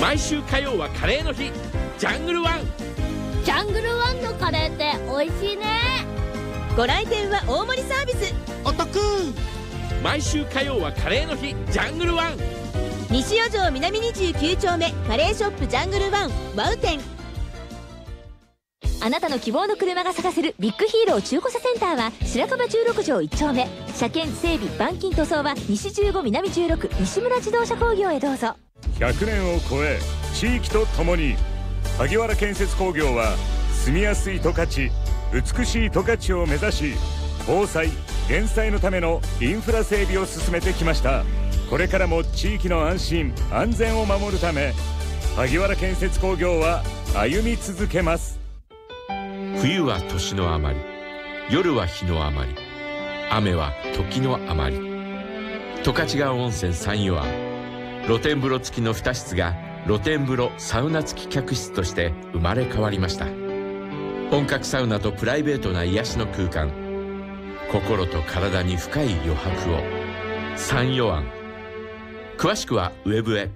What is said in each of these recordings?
毎週火曜はカレーの日、ジャングルワン。 ジャングルワンのカレーって美味しいね。 ご来店は大盛りサービスお得。 毎週火曜はカレーの日、ジャングルワン。 西四条南29丁目カレーショップジャングルワンワウ店。あなたの希望の車が探せるビッグヒーロー中古車センターは白樺16条1丁目。車検整備板金塗装は西15南16西村自動車工業へどうぞ。 100年を超え地域とともに萩原建設工業は住みやすい十勝、美しい十勝を目指し、防災・減災のためのインフラ整備を進めてきました。これからも地域の安心・安全を守るため萩原建設工業は歩み続けます。 冬は年の余り、夜は日の余り、雨は時の余り。十勝川温泉三湯湾、露天風呂付きの2室が露天風呂サウナ付き客室として生まれ変わりました。本格サウナとプライベートな癒しの空間、心と体に深い余白を。三湯湾。詳しくはウェブへ。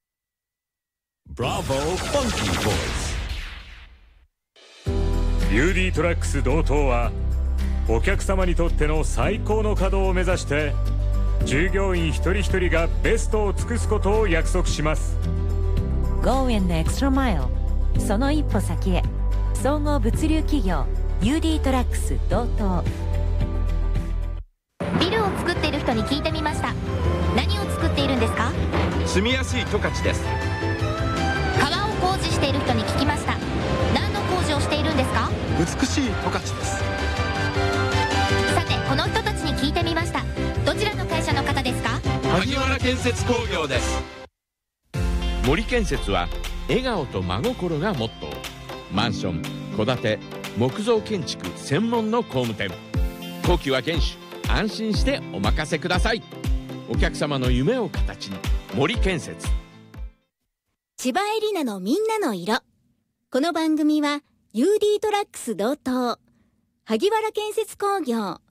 Bravo Funky Voice。 UD トラックス同等はお客様にとっての最高の稼働を目指して従業員一人一人がベストを尽くすことを約束します。 Go in the extra mile。 その一歩先へ。総合物流企業 UD トラックス同等。 ビルを作っている人に聞いてみました。何を作っているんですか？ 住みやすい十勝です。 川を工事している人に聞きました。何の工事をしているんですか？ 美しい十勝です。 さてこの人たちに聞いてみました。どちらの会社の方ですか？ 萩原建設工業です。森建設は笑顔と真心がモットー。マンション、戸建て、木造建築専門の工務店。工期は厳守、安心してお任せください。お客様の夢を形に、森建設。 千葉エリナのみんなの色。この番組は UD トラックス同等、萩原建設工業、